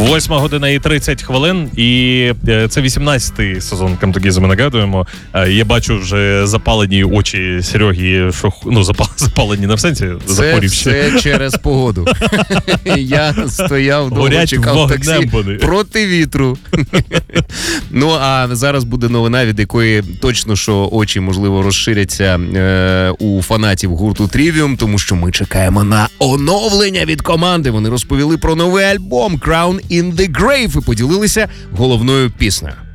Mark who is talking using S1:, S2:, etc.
S1: 8 година і 30 хвилин, і це 18-й сезон Камтогізу, ми нагадуємо. Я бачу вже запалені очі Сереги, що, ну, запалені на в сенсі, захворівши.
S2: Це через погоду. Я стояв довго, чекав таксі проти вітру. Ну, а зараз буде новина, від якої точно, що очі, можливо, розширяться у фанатів гурту Trivium, тому що ми чекаємо на оновлення від команди. Вони розповіли про новий альбом Crown in the Grave і поділилися головною піснею.